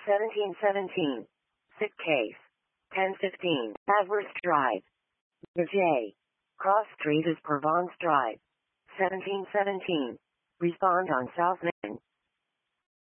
1717. Sick case. 1015. Adverse Drive. J. Cross Street is Provence Drive. 1717. Respond on South Main.